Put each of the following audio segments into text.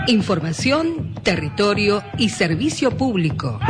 Información, territorio y servicio público.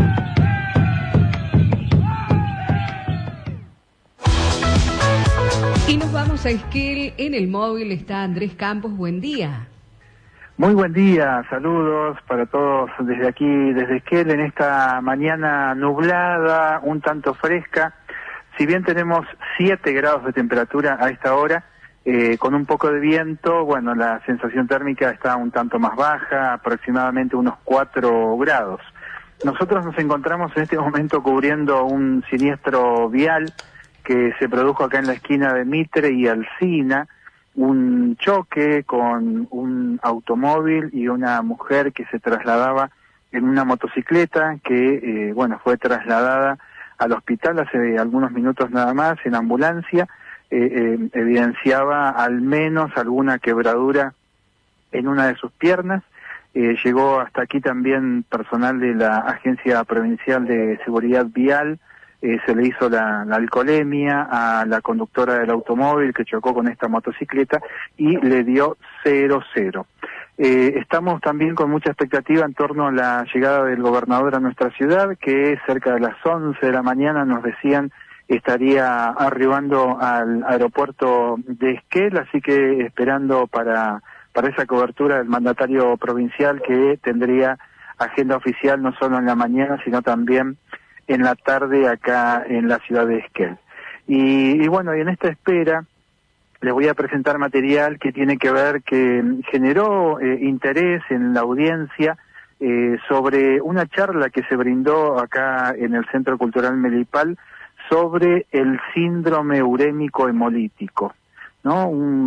Y nos vamos a Esquel. En el móvil está Andrés Campos. Buen día. Muy buen día, saludos para todos desde aquí, desde Esquel, en esta mañana nublada, un tanto fresca. Si bien tenemos 7 grados de temperatura a esta hora, con un poco de viento, bueno, la sensación térmica está un tanto más baja, aproximadamente unos 4 grados. Nosotros nos encontramos en este momento cubriendo un siniestro vial que se produjo acá en la esquina de Mitre y Alsina, un choque con un automóvil y una mujer que se trasladaba en una motocicleta que, fue trasladada al hospital hace algunos minutos nada más en ambulancia. Evidenciaba al menos alguna quebradura en una de sus piernas. Llegó hasta aquí también personal de la Agencia Provincial de Seguridad Vial. Se le hizo la alcoholemia a la conductora del automóvil que chocó con esta motocicleta y le dio 0-0. Estamos también con mucha expectativa en torno a la llegada del gobernador a nuestra ciudad, que cerca de las 11 de la mañana nos decían estaría arribando al aeropuerto de Esquel, así que esperando para esa cobertura del mandatario provincial, que tendría agenda oficial no solo en la mañana, sino también en la tarde acá en la ciudad de Esquel. Y en esta espera les voy a presentar material que tiene que ver, que generó interés en la audiencia sobre una charla que se brindó acá en el Centro Cultural Melipal sobre el síndrome urémico hemolítico, ¿no?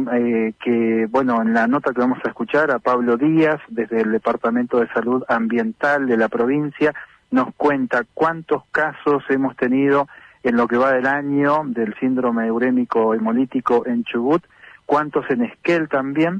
En la nota que vamos a escuchar a Pablo Díaz, desde el Departamento de Salud Ambiental de la provincia, nos cuenta cuántos casos hemos tenido en lo que va del año del síndrome urémico hemolítico en Chubut, cuántos en Esquel también,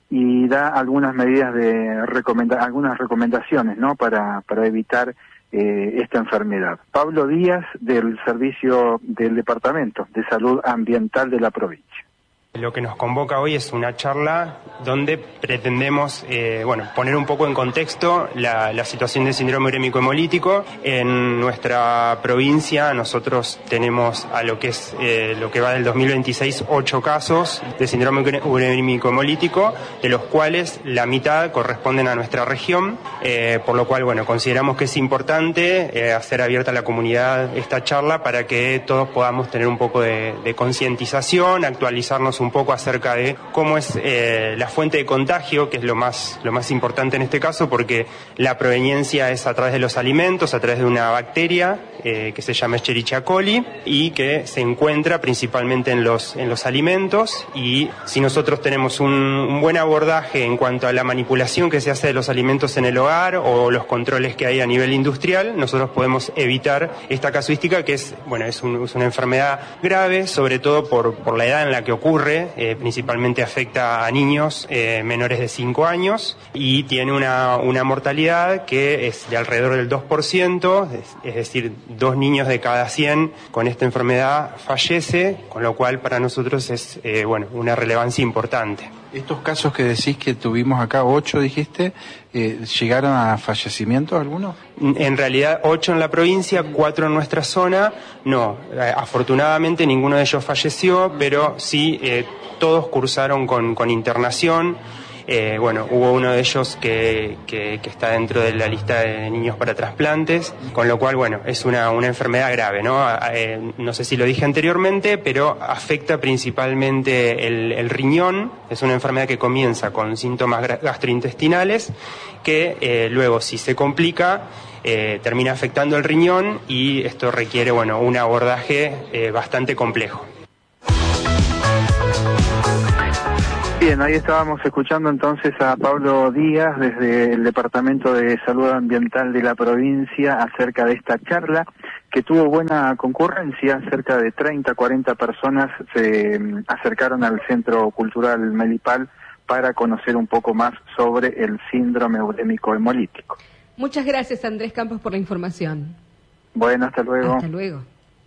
y da algunas medidas de algunas recomendaciones, ¿no? para evitar esta enfermedad. Pablo Díaz, del Servicio del Departamento de Salud Ambiental de la provincia. Lo que nos convoca hoy es una charla donde pretendemos poner un poco en contexto la situación del síndrome urémico hemolítico. En nuestra provincia nosotros tenemos a lo que es lo que va del 2026 8 casos de síndrome urémico hemolítico, de los cuales la mitad corresponden a nuestra región, por lo cual consideramos que es importante hacer abierta a la comunidad esta charla para que todos podamos tener un poco de concientización, actualizarnos un poco acerca de cómo es la fuente de contagio, que es lo más importante en este caso, porque la proveniencia es a través de los alimentos, a través de una bacteria que se llama Escherichia coli y que se encuentra principalmente en los alimentos. Y si nosotros tenemos un buen abordaje en cuanto a la manipulación que se hace de los alimentos en el hogar o los controles que hay a nivel industrial, nosotros podemos evitar esta casuística, que es una enfermedad grave, sobre todo por la edad en la que ocurre. Principalmente afecta a niños menores de 5 años y tiene una mortalidad que es de alrededor del 2%, es decir, 2 niños de cada 100 con esta enfermedad fallece, con lo cual para nosotros es una relevancia importante. Estos casos que decís que tuvimos acá, 8 dijiste, ¿llegaron a fallecimientos algunos? En realidad 8 en la provincia, 4 en nuestra zona. No, afortunadamente ninguno de ellos falleció, pero sí todos cursaron con internación. Hubo uno de ellos que está dentro de la lista de niños para trasplantes, con lo cual, es una enfermedad grave, ¿no? No sé si lo dije anteriormente, pero afecta principalmente el riñón. Es una enfermedad que comienza con síntomas gastrointestinales, que luego, si se complica, termina afectando el riñón, y esto requiere, un abordaje bastante complejo. Bien, ahí estábamos escuchando entonces a Pablo Díaz desde el Departamento de Salud Ambiental de la provincia acerca de esta charla que tuvo buena concurrencia. Cerca de 30-40 personas se acercaron al Centro Cultural Melipal para conocer un poco más sobre el síndrome urémico hemolítico. Muchas gracias, Andrés Campos, por la información. Bueno, hasta luego. Hasta luego.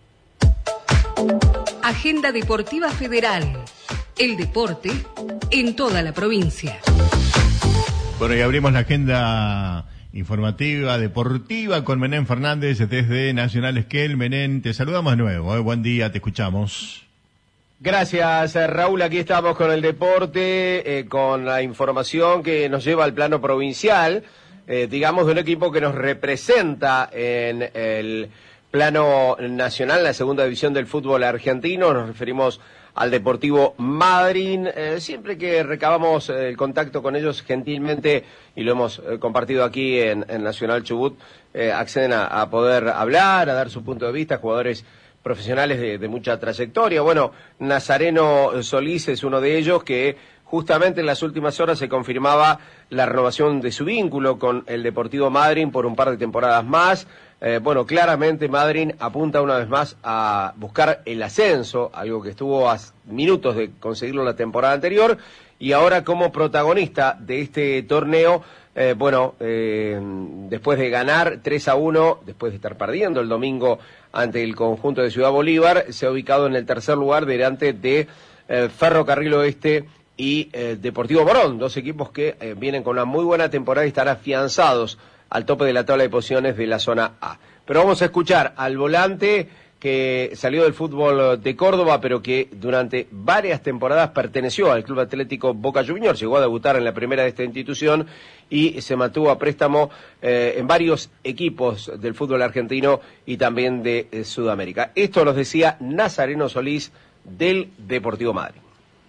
Agenda Deportiva Federal. El deporte en toda la provincia. Bueno, y abrimos la agenda informativa, deportiva con Menem Fernández desde Nacional Esquel. Menem, te saludamos de nuevo, buen día, te escuchamos. Gracias, Raúl. Aquí estamos con el deporte, con la información que nos lleva al plano provincial, digamos, de un equipo que nos representa en el plano nacional, la segunda división del fútbol argentino. Nos referimos al Deportivo Madryn. Siempre que recabamos el contacto con ellos, gentilmente, y lo hemos compartido aquí en Nacional Chubut, acceden a poder hablar, a dar su punto de vista, jugadores profesionales de mucha trayectoria. Bueno, Nazareno Solís es uno de ellos, que justamente en las últimas horas se confirmaba la renovación de su vínculo con el Deportivo Madryn por un par de temporadas más. Bueno, claramente Madryn apunta una vez más a buscar el ascenso, algo que estuvo a minutos de conseguirlo en la temporada anterior, y ahora como protagonista de este torneo, después de ganar 3-1, después de estar perdiendo el domingo ante el conjunto de Ciudad Bolívar, se ha ubicado en el tercer lugar delante de Ferrocarril Oeste y Deportivo Morón, dos equipos que vienen con una muy buena temporada y están afianzados al tope de la tabla de posiciones de la zona A. Pero vamos a escuchar al volante que salió del fútbol de Córdoba, pero que durante varias temporadas perteneció al Club Atlético Boca Juniors, llegó a debutar en la primera de esta institución y se mantuvo a préstamo en varios equipos del fútbol argentino y también de Sudamérica. Esto nos decía Nazareno Solís del Deportivo Madryn.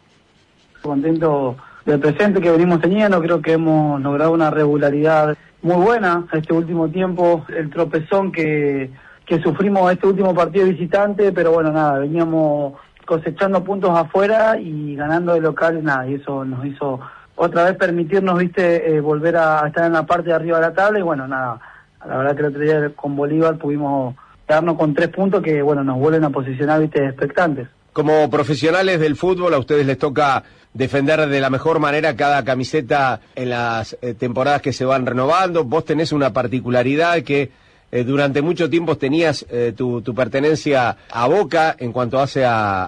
Contento del presente que venimos teniendo, creo que hemos logrado una regularidad muy buena este último tiempo, el tropezón que sufrimos este último partido visitante, pero bueno, nada, veníamos cosechando puntos afuera y ganando de local, nada, y eso nos hizo otra vez permitirnos, volver a estar en la parte de arriba de la tabla, y bueno, nada, la verdad que el otro día con Bolívar pudimos quedarnos con 3 puntos que, bueno, nos vuelven a posicionar, expectantes. Como profesionales del fútbol, a ustedes les toca defender de la mejor manera cada camiseta en las temporadas que se van renovando. Vos tenés una particularidad que durante mucho tiempo tenías tu pertenencia a Boca en cuanto hace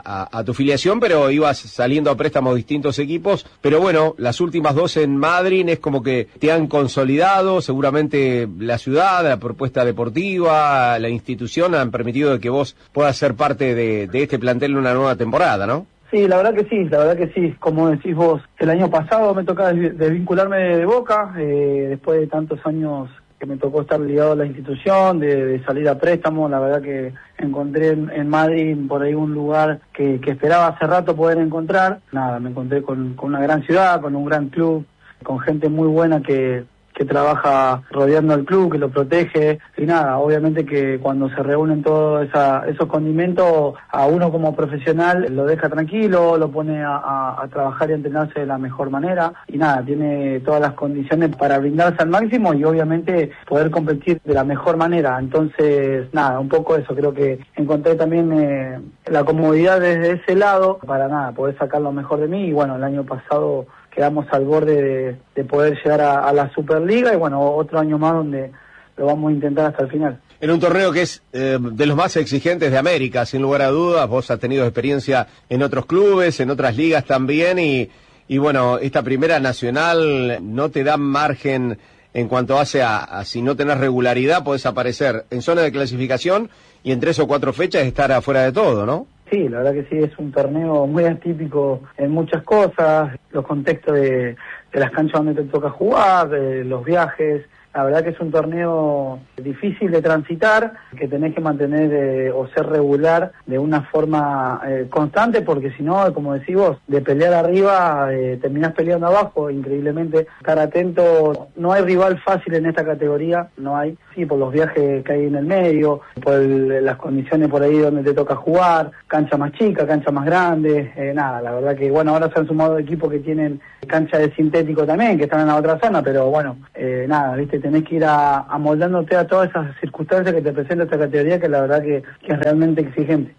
a tu filiación, pero ibas saliendo a préstamos distintos equipos. Pero bueno, las últimas 2 en Madryn es como que te han consolidado, seguramente la ciudad, la propuesta deportiva, la institución han permitido que vos puedas ser parte de este plantel en una nueva temporada, ¿no? Sí, la verdad que sí. Como decís vos, el año pasado me tocaba desvincularme de Boca, después de tantos años que me tocó estar ligado a la institución, de salir a préstamo. La verdad que encontré en Madryn por ahí un lugar que esperaba hace rato poder encontrar. Nada, me encontré con una gran ciudad, con un gran club, con gente muy buena que trabaja rodeando al club, que lo protege, y nada, obviamente que cuando se reúnen todos esos condimentos, a uno como profesional lo deja tranquilo, lo pone a trabajar y a entrenarse de la mejor manera, y nada, tiene todas las condiciones para brindarse al máximo y obviamente poder competir de la mejor manera. Entonces, nada, un poco eso, creo que encontré también la comodidad desde ese lado para poder sacar lo mejor de mí, y bueno, el año pasado quedamos al borde de poder llegar a la Superliga, y bueno, otro año más donde lo vamos a intentar hasta el final. En un torneo que es de los más exigentes de América, sin lugar a dudas. Vos has tenido experiencia en otros clubes, en otras ligas también, y bueno, esta primera nacional no te da margen en cuanto hace a si no tenés regularidad, podés aparecer en zona de clasificación y en 3 o 4 fechas estar afuera de todo, ¿no? Sí, la verdad que sí, es un torneo muy atípico en muchas cosas, los contextos de las canchas donde te toca jugar, de los viajes. La verdad que es un torneo difícil de transitar, que tenés que mantener o ser regular de una forma constante, porque si no, como decís vos, de pelear arriba terminás peleando abajo. Increíblemente, estar atento, no hay rival fácil en esta categoría, no hay, sí, por los viajes que hay en el medio, por las condiciones por ahí donde te toca jugar, cancha más chica, cancha más grande, nada, la verdad que bueno, ahora se han sumado equipos que tienen cancha de sintético también, que están en la otra zona, pero bueno, nada, viste, tenés que ir amoldándote a todas esas circunstancias que te presenta esta categoría, que la verdad que es realmente exigente.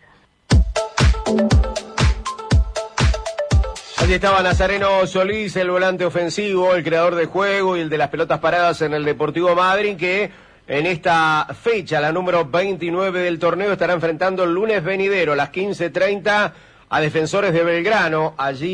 Allí estaba Nazareno Solís, el volante ofensivo, el creador de juego y el de las pelotas paradas en el Deportivo Madryn, que en esta fecha, la número 29 del torneo, estará enfrentando el lunes venidero a las 15:30 a Defensores de Belgrano, allí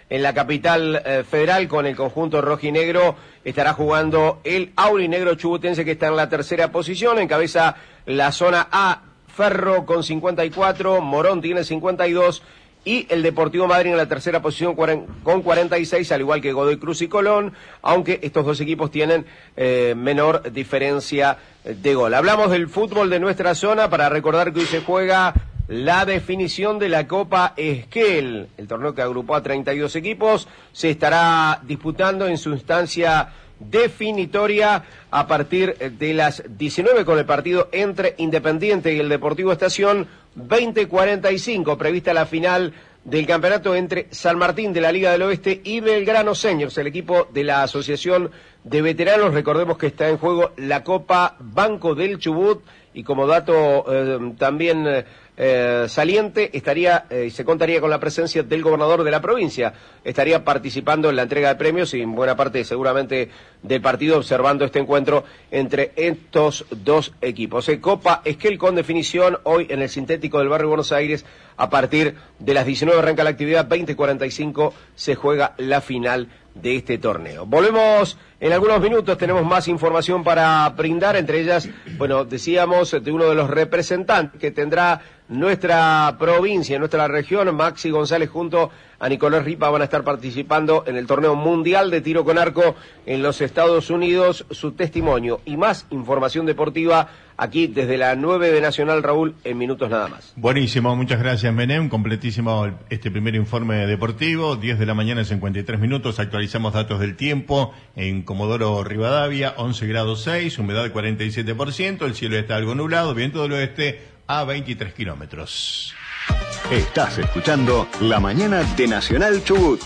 en la capital federal con el conjunto rojinegro. Estará jugando el aurinegro chubutense, que está en la tercera posición. Encabeza la zona A Ferro con 54, Morón tiene 52 y el Deportivo Madryn en la tercera posición con 46, al igual que Godoy Cruz y Colón, aunque estos dos equipos tienen menor diferencia de gol. Hablamos del fútbol de nuestra zona para recordar que hoy se juega la definición de la Copa Esquel. El torneo que agrupó a 32 equipos se estará disputando en su instancia definitoria a partir de las 19 con el partido entre Independiente y el Deportivo Estación. 20:45 prevista la final del campeonato entre San Martín de la Liga del Oeste y Belgrano Seniors, el equipo de la Asociación de Veteranos. Recordemos que está en juego la Copa Banco del Chubut, y como dato también saliente, se contaría con la presencia del gobernador de la provincia. Estaría participando en la entrega de premios y en buena parte seguramente del partido, observando este encuentro entre estos dos equipos. Copa Esquel con definición hoy en el sintético del barrio Buenos Aires. A partir de las 19 arranca la actividad, 20:45 se juega la final de este torneo. Volvemos en algunos minutos, tenemos más información para brindar, entre ellas, bueno, decíamos, de uno de los representantes que tendrá nuestra provincia, nuestra región. Maxi González junto a Nicolás Ripa van a estar participando en el torneo mundial de tiro con arco en los Estados Unidos. Su testimonio y más información deportiva aquí desde la 9 de Nacional, Raúl, en minutos nada más. Buenísimo, muchas gracias, Menem. Completísimo este primer informe deportivo. 10 de la mañana, 53 minutos. Actualizamos datos del tiempo en Comodoro Rivadavia, 11 grados 6, humedad 47%, el cielo está algo nublado, viento del oeste a 23 kilómetros. Estás escuchando La Mañana de Nacional Chubut.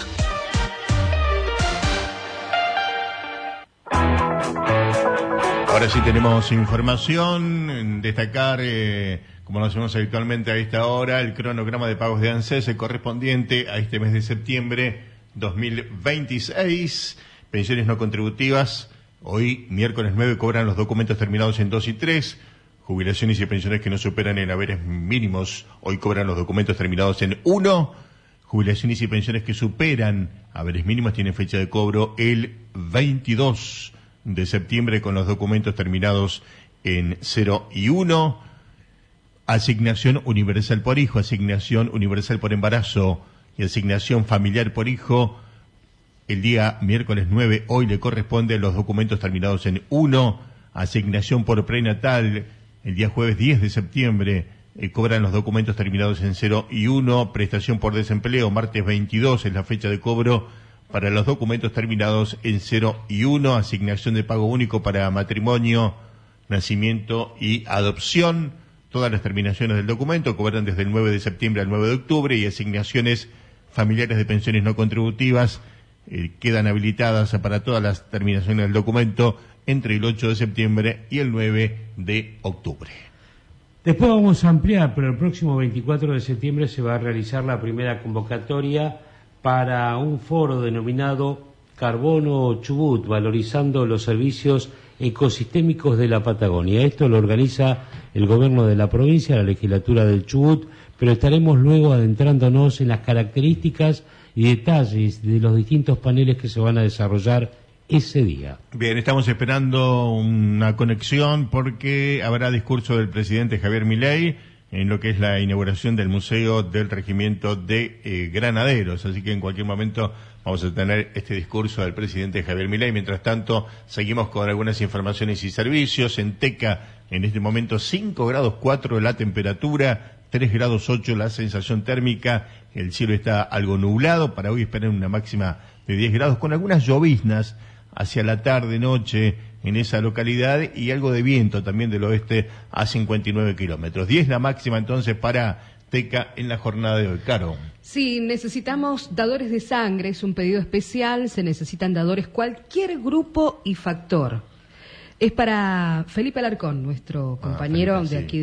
Ahora sí tenemos información, destacar, como lo hacemos habitualmente a esta hora, el cronograma de pagos de ANSES correspondiente a este mes de septiembre 2026. Pensiones no contributivas, hoy miércoles 9 cobran los documentos terminados en 2 y 3. Jubilaciones y pensiones que no superan en haberes mínimos, hoy cobran los documentos terminados en 1. Jubilaciones y pensiones que superan haberes mínimos tienen fecha de cobro el 22 de septiembre con los documentos terminados en 0 y 1. Asignación universal por hijo, asignación universal por embarazo y asignación familiar por hijo. El día miércoles 9, hoy le corresponde los documentos terminados en 1. Asignación por prenatal, el día jueves 10 de septiembre, cobran los documentos terminados en 0 y 1. Prestación por desempleo, martes 22 es la fecha de cobro para los documentos terminados en 0 y 1. Asignación de pago único para matrimonio, nacimiento y adopción. Todas las terminaciones del documento cobran desde el 9 de septiembre al 9 de octubre y asignaciones familiares de pensiones no contributivas quedan habilitadas para todas las terminaciones del documento entre el 8 de septiembre y el 9 de octubre. Después vamos a ampliar, pero el próximo 24 de septiembre se va a realizar la primera convocatoria para un foro denominado Carbono Chubut, valorizando los servicios ecosistémicos de la Patagonia. Esto lo organiza el gobierno de la provincia, la legislatura del Chubut, pero estaremos luego adentrándonos en las características y detalles de los distintos paneles que se van a desarrollar ese día. Bien, estamos esperando una conexión porque habrá discurso del presidente Javier Milei en lo que es la inauguración del Museo del Regimiento de Granaderos, así que en cualquier momento vamos a tener este discurso del presidente Javier Milei. Mientras tanto, seguimos con algunas informaciones y servicios. En Teca, en este momento 5 grados 4 la temperatura, 3 grados 8 la sensación térmica, el cielo está algo nublado, para hoy esperan una máxima de 10 grados, con algunas lloviznas hacia la tarde, noche, en esa localidad, y algo de viento también del oeste a 59 kilómetros. 10 la máxima entonces para Teca en la jornada de hoy. Caro. Sí, necesitamos dadores de sangre, es un pedido especial, se necesitan dadores cualquier grupo y factor. Es para Felipe Alarcón, nuestro compañero Felipe, de aquí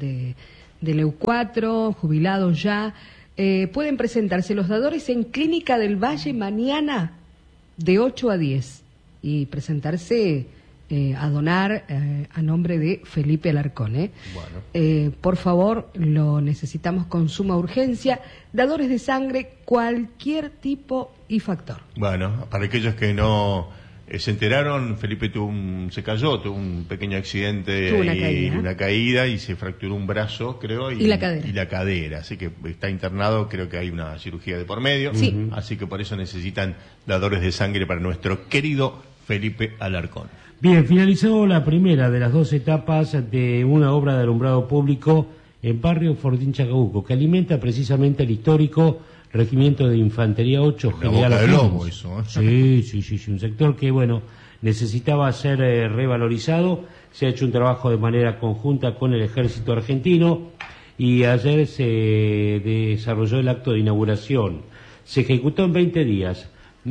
de EU4, jubilado ya. Pueden presentarse los dadores en Clínica del Valle mañana de 8 a 10 y presentarse a donar a nombre de Felipe Alarcón. Bueno. Por favor, lo necesitamos con suma urgencia. Dadores de sangre, cualquier tipo y factor. Bueno, para aquellos que no se enteraron, Felipe se cayó, tuvo un pequeño accidente, una caída y se fracturó un brazo, creo, y la cadera. Y la cadera, así que está internado, creo que hay una cirugía de por medio, sí. Así que por eso necesitan dadores de sangre para nuestro querido Felipe Alarcón. Bien, finalizó la primera de las 2 etapas de una obra de alumbrado público en barrio Fortín Chacabuco, que alimenta precisamente el histórico Regimiento de Infantería 8 General Boca del Lobo, eso, ¿eh? Sí, un sector que, bueno, necesitaba ser revalorizado. Se ha hecho un trabajo de manera conjunta con el Ejército Argentino y ayer se desarrolló el acto de inauguración. Se ejecutó en 20 días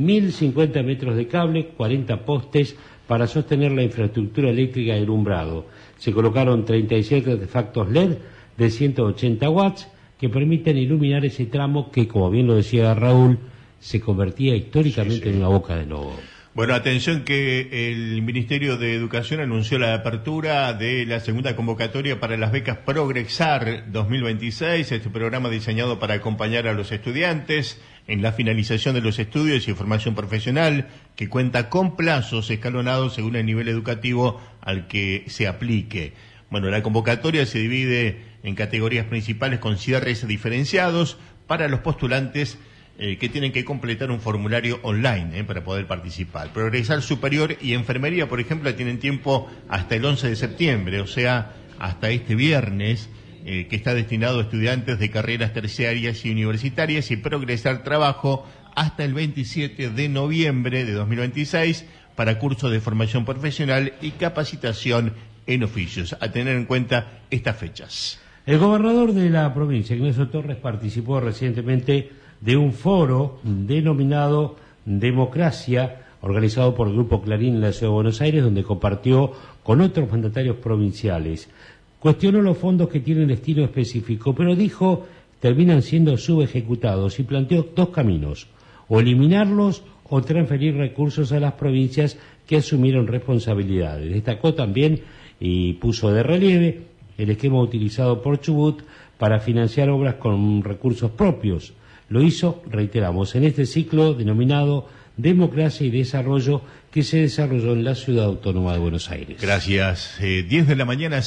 1.050 metros de cable, 40 postes para sostener la infraestructura eléctrica de alumbrado. Se colocaron 37 artefactos LED de 180 watts que permiten iluminar ese tramo que, como bien lo decía Raúl, se convertía históricamente en una boca de lobo. Bueno, atención que el Ministerio de Educación anunció la apertura de la segunda convocatoria para las becas Progresar 2026, este programa diseñado para acompañar a los estudiantes en la finalización de los estudios y formación profesional, que cuenta con plazos escalonados según el nivel educativo al que se aplique. Bueno, la convocatoria se divide en categorías principales con cierres diferenciados para los postulantes que tienen que completar un formulario online para poder participar. Progresar Superior y Enfermería, por ejemplo, tienen tiempo hasta el 11 de septiembre, o sea, hasta este viernes, que está destinado a estudiantes de carreras terciarias y universitarias, y Progresar Trabajo hasta el 27 de noviembre de 2026 para cursos de formación profesional y capacitación en oficios. A tener en cuenta estas fechas. El gobernador de la provincia, Ignacio Torres, participó recientemente de un foro denominado Democracia, organizado por el Grupo Clarín en la Ciudad de Buenos Aires, donde compartió con otros mandatarios provinciales. Cuestionó los fondos que tienen destino específico, pero dijo terminan siendo subejecutados y planteó 2 caminos: o eliminarlos o transferir recursos a las provincias que asumieron responsabilidades. Destacó también y puso de relieve el esquema utilizado por Chubut para financiar obras con recursos propios. Lo hizo, reiteramos, en este ciclo denominado Democracia y Desarrollo que se desarrolló en la Ciudad Autónoma de Buenos Aires. Gracias. 10 de la mañana,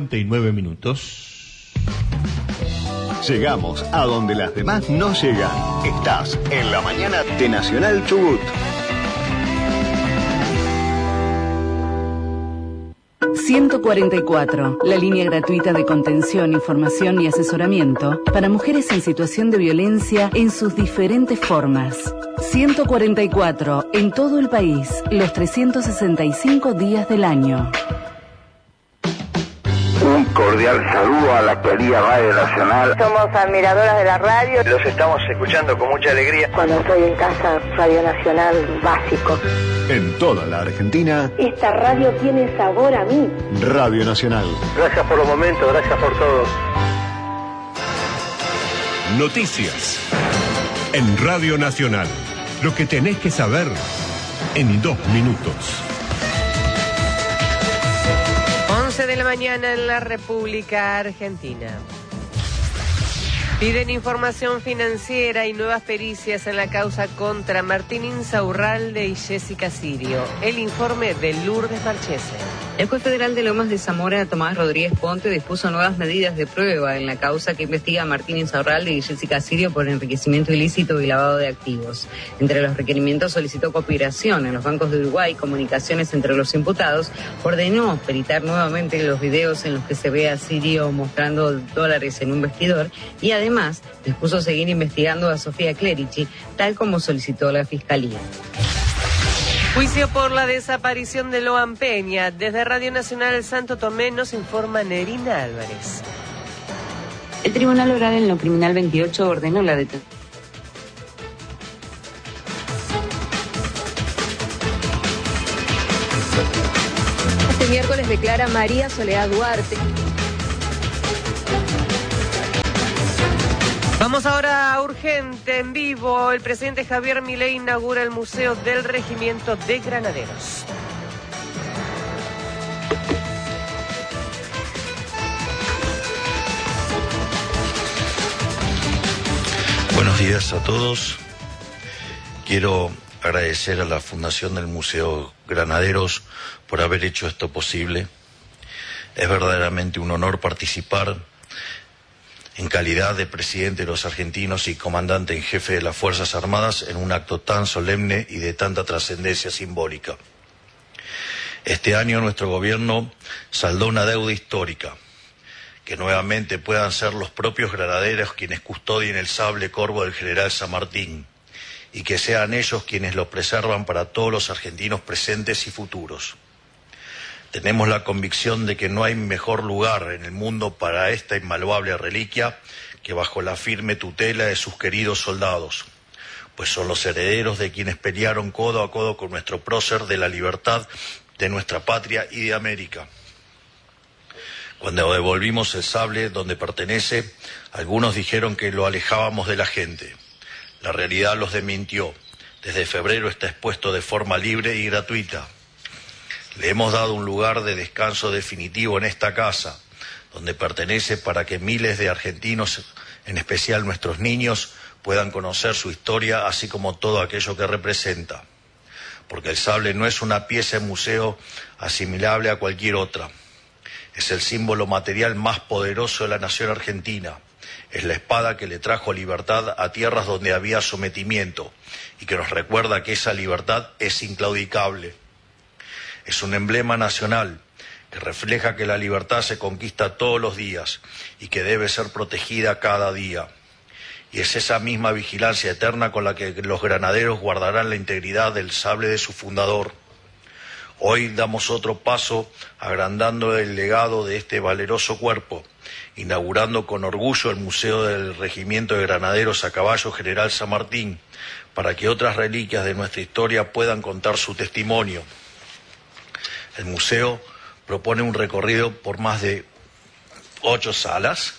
59 minutos. Llegamos a donde las demás no llegan. Estás en la mañana de Nacional Chubut. 144, la línea gratuita de contención, información y asesoramiento para mujeres en situación de violencia en sus diferentes formas. 144, en todo el país, los 365 días del año. Un cordial saludo a la querida Radio Nacional. Somos admiradoras de la radio. Los estamos escuchando con mucha alegría. Cuando estoy en casa, Radio Nacional, básico. En toda la Argentina, esta radio tiene sabor a mí. Radio Nacional. Gracias por los momentos, gracias por todo. Noticias en Radio Nacional. Lo que tenés que saber en 2 minutos. 11 de la mañana en la República Argentina. Piden información financiera y nuevas pericias en la causa contra Martín Insaurralde y Jessica Sirio. El informe de Lourdes Marchese. El juez federal de Lomas de Zamora, Tomás Rodríguez Ponte, dispuso nuevas medidas de prueba en la causa que investiga a Martín Insaurralde y Jessica Sirio por enriquecimiento ilícito y lavado de activos. Entre los requerimientos solicitó cooperación en los bancos de Uruguay, comunicaciones entre los imputados, ordenó peritar nuevamente los videos en los que se ve a Sirio mostrando dólares en un vestidor y además dispuso seguir investigando a Sofía Clerici, tal como solicitó la Fiscalía. Juicio por la desaparición de Loan Peña. Desde Radio Nacional Santo Tomé nos informa Nerina Álvarez. El Tribunal Oral en lo Criminal 28 ordenó la detención. Este miércoles declara María Soledad Duarte. Vamos ahora a Urgente, en vivo. El presidente Javier Milei inaugura el Museo del Regimiento de Granaderos. Buenos días a todos. Quiero agradecer a la Fundación del Museo Granaderos por haber hecho esto posible. Es verdaderamente un honor participar en calidad de presidente de los argentinos y comandante en jefe de las Fuerzas Armadas en un acto tan solemne y de tanta trascendencia simbólica. Este año nuestro gobierno saldó una deuda histórica. Que nuevamente puedan ser los propios granaderos quienes custodien el sable corvo del general San Martín y que sean ellos quienes lo preservan para todos los argentinos presentes y futuros. Tenemos la convicción de que no hay mejor lugar en el mundo para esta invaluable reliquia que bajo la firme tutela de sus queridos soldados, pues son los herederos de quienes pelearon codo a codo con nuestro prócer de la libertad de nuestra patria y de América. Cuando devolvimos el sable donde pertenece, algunos dijeron que lo alejábamos de la gente. La realidad los desmintió. Desde febrero está expuesto de forma libre y gratuita. Le hemos dado un lugar de descanso definitivo en esta casa, donde pertenece para que miles de argentinos, en especial nuestros niños, puedan conocer su historia, así como todo aquello que representa. Porque el sable no es una pieza de museo asimilable a cualquier otra. Es el símbolo material más poderoso de la nación argentina. Es la espada que le trajo libertad a tierras donde había sometimiento y que nos recuerda que esa libertad es inclaudicable. Es un emblema nacional que refleja que la libertad se conquista todos los días y que debe ser protegida cada día. Y es esa misma vigilancia eterna con la que los granaderos guardarán la integridad del sable de su fundador. Hoy damos otro paso agrandando el legado de este valeroso cuerpo, inaugurando con orgullo el Museo del Regimiento de Granaderos a Caballo General San Martín, para que otras reliquias de nuestra historia puedan contar su testimonio. El museo propone un recorrido por más de 8 salas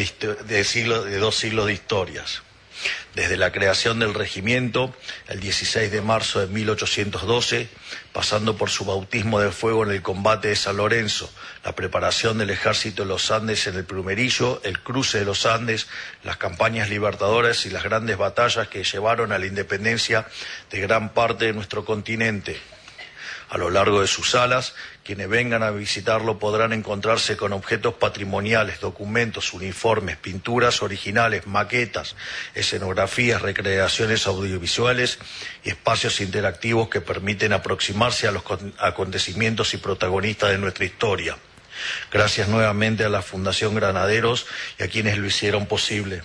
de 2 siglos de historias. Desde la creación del regimiento, el 16 de marzo de 1812, pasando por su bautismo de fuego en el combate de San Lorenzo, la preparación del ejército de los Andes en el Plumerillo, el cruce de los Andes, las campañas libertadoras y las grandes batallas que llevaron a la independencia de gran parte de nuestro continente. A lo largo de sus salas, quienes vengan a visitarlo podrán encontrarse con objetos patrimoniales, documentos, uniformes, pinturas originales, maquetas, escenografías, recreaciones audiovisuales y espacios interactivos que permiten aproximarse a los acontecimientos y protagonistas de nuestra historia. Gracias nuevamente a la Fundación Granaderos y a quienes lo hicieron posible.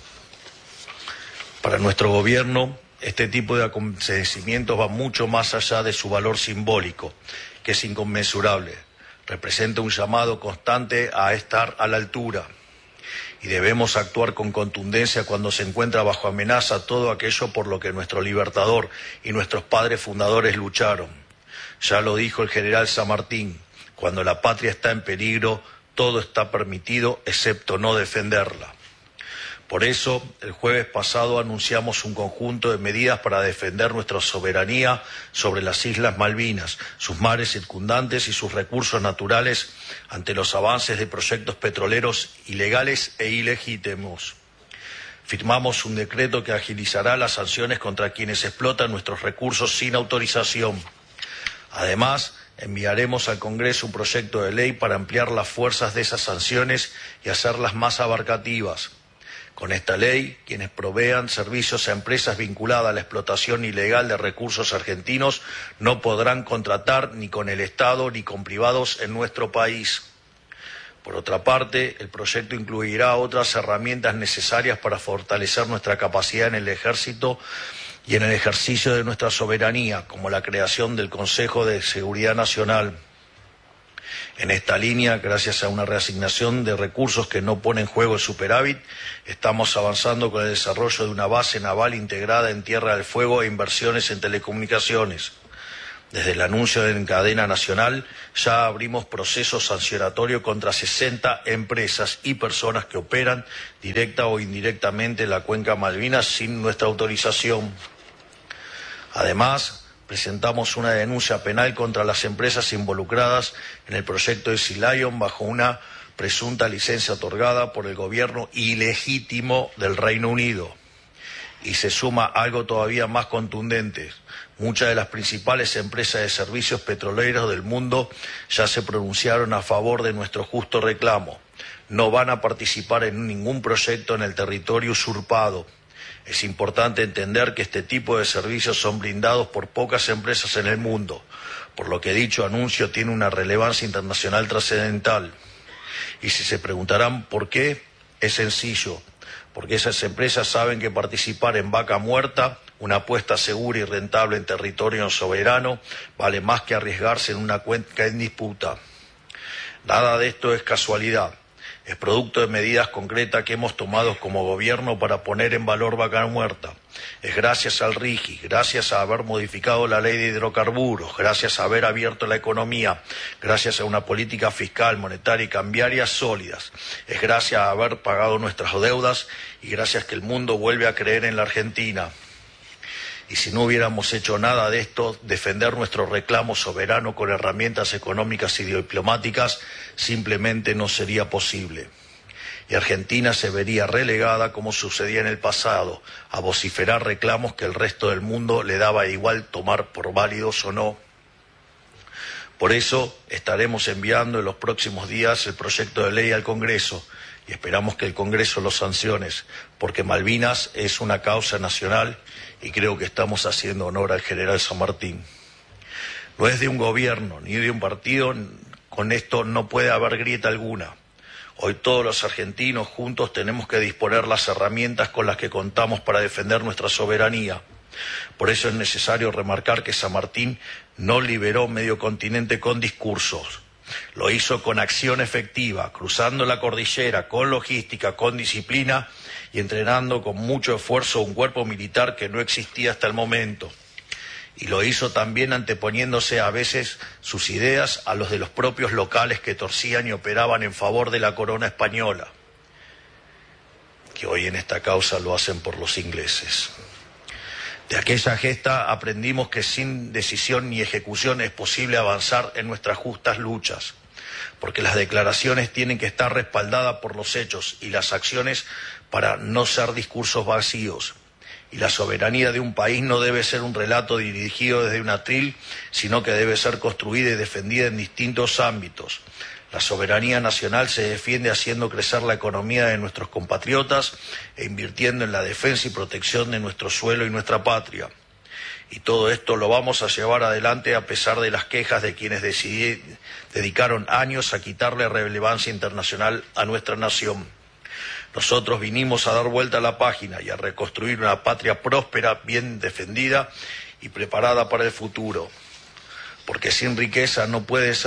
Para nuestro gobierno, este tipo de acontecimientos va mucho más allá de su valor simbólico, que es inconmensurable. Representa un llamado constante a estar a la altura. Y debemos actuar con contundencia cuando se encuentra bajo amenaza todo aquello por lo que nuestro libertador y nuestros padres fundadores lucharon. Ya lo dijo el general San Martín, cuando la patria está en peligro, todo está permitido excepto no defenderla. Por eso, el jueves pasado anunciamos un conjunto de medidas para defender nuestra soberanía sobre las Islas Malvinas, sus mares circundantes y sus recursos naturales ante los avances de proyectos petroleros ilegales e ilegítimos. Firmamos un decreto que agilizará las sanciones contra quienes explotan nuestros recursos sin autorización. Además, enviaremos al Congreso un proyecto de ley para ampliar las fuerzas de esas sanciones y hacerlas más abarcativas. Con esta ley, quienes provean servicios a empresas vinculadas a la explotación ilegal de recursos argentinos no podrán contratar ni con el Estado ni con privados en nuestro país. Por otra parte, el proyecto incluirá otras herramientas necesarias para fortalecer nuestra capacidad en el Ejército y en el ejercicio de nuestra soberanía, como la creación del Consejo de Seguridad Nacional. En esta línea, gracias a una reasignación de recursos que no pone en juego el superávit, estamos avanzando con el desarrollo de una base naval integrada en Tierra del Fuego e inversiones en telecomunicaciones. Desde el anuncio en cadena nacional, ya abrimos proceso sancionatorio contra 60 empresas y personas que operan directa o indirectamente en la cuenca Malvinas sin nuestra autorización. Además, presentamos una denuncia penal contra las empresas involucradas en el proyecto de Sea Lion bajo una presunta licencia otorgada por el gobierno ilegítimo del Reino Unido. Y se suma algo todavía más contundente. Muchas de las principales empresas de servicios petroleros del mundo ya se pronunciaron a favor de nuestro justo reclamo. No van a participar en ningún proyecto en el territorio usurpado. Es importante entender que este tipo de servicios son brindados por pocas empresas en el mundo, por lo que dicho anuncio tiene una relevancia internacional trascendental. Y si se preguntarán por qué, es sencillo. Porque esas empresas saben que participar en vaca muerta, una apuesta segura y rentable en territorio soberano, vale más que arriesgarse en una cuenca en disputa. Nada de esto es casualidad. Es producto de medidas concretas que hemos tomado como gobierno para poner en valor vaca muerta. Es gracias al RIGI, gracias a haber modificado la ley de hidrocarburos, gracias a haber abierto la economía, gracias a una política fiscal, monetaria y cambiaria sólidas. Es gracias a haber pagado nuestras deudas y gracias que el mundo vuelve a creer en la Argentina. Y si no hubiéramos hecho nada de esto, defender nuestro reclamo soberano con herramientas económicas y diplomáticas simplemente no sería posible. Y Argentina se vería relegada, como sucedía en el pasado, a vociferar reclamos que el resto del mundo le daba igual tomar por válidos o no. Por eso estaremos enviando en los próximos días el proyecto de ley al Congreso y esperamos que el Congreso lo sancione, porque Malvinas es una causa nacional y creo que estamos haciendo honor al general San Martín. No es de un gobierno ni de un partido, con esto no puede haber grieta alguna. Hoy todos los argentinos juntos tenemos que disponer las herramientas con las que contamos para defender nuestra soberanía. Por eso es necesario remarcar que San Martín no liberó medio continente con discursos. Lo hizo con acción efectiva, cruzando la cordillera, con logística, con disciplina y entrenando con mucho esfuerzo un cuerpo militar que no existía hasta el momento. Y lo hizo también anteponiéndose a veces sus ideas a los de los propios locales que torcían y operaban en favor de la corona española, que hoy en esta causa lo hacen por los ingleses. De aquella gesta aprendimos que sin decisión ni ejecución es posible avanzar en nuestras justas luchas, porque las declaraciones tienen que estar respaldadas por los hechos y las acciones para no ser discursos vacíos. Y la soberanía de un país no debe ser un relato dirigido desde un atril, sino que debe ser construida y defendida en distintos ámbitos. La soberanía nacional se defiende haciendo crecer la economía de nuestros compatriotas e invirtiendo en la defensa y protección de nuestro suelo y nuestra patria. Y todo esto lo vamos a llevar adelante a pesar de las quejas de quienes dedicaron años a quitarle relevancia internacional a nuestra nación. Nosotros vinimos a dar vuelta a la página y a reconstruir una patria próspera, bien defendida y preparada para el futuro. Porque sin riqueza no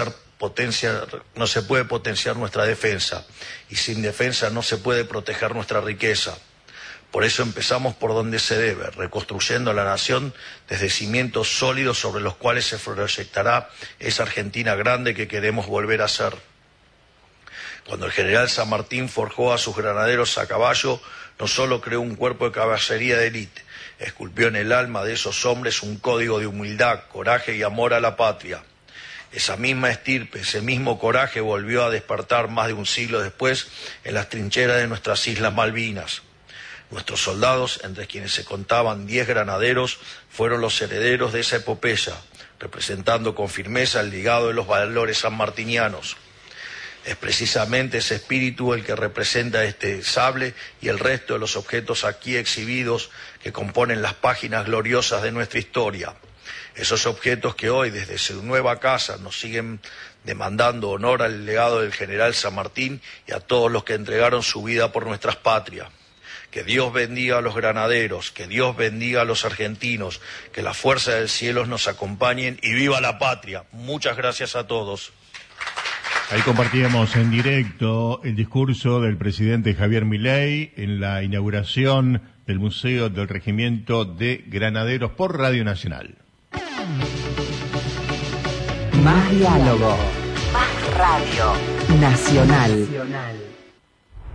se puede potenciar nuestra defensa, y sin defensa no se puede proteger nuestra riqueza. Por eso empezamos por donde se debe, reconstruyendo la nación desde cimientos sólidos sobre los cuales se proyectará esa Argentina grande que queremos volver a ser. Cuando el general San Martín forjó a sus granaderos a caballo, no solo creó un cuerpo de caballería de élite, esculpió en el alma de esos hombres un código de humildad, coraje y amor a la patria. Esa misma estirpe, ese mismo coraje volvió a despertar más de un siglo después en las trincheras de nuestras Islas Malvinas. Nuestros soldados, entre quienes se contaban 10 granaderos, fueron los herederos de esa epopeya, representando con firmeza el legado de los valores sanmartinianos. Es precisamente ese espíritu el que representa este sable y el resto de los objetos aquí exhibidos que componen las páginas gloriosas de nuestra historia. Esos objetos que hoy, desde su nueva casa, nos siguen demandando honor al legado del general San Martín y a todos los que entregaron su vida por nuestras patrias. Que Dios bendiga a los granaderos, que Dios bendiga a los argentinos, que la fuerza del cielo nos acompañen y viva la patria. Muchas gracias a todos. Ahí compartíamos en directo el discurso del presidente Javier Milei en la inauguración del Museo del Regimiento de Granaderos por Radio Nacional. Más diálogo. Más radio. Nacional.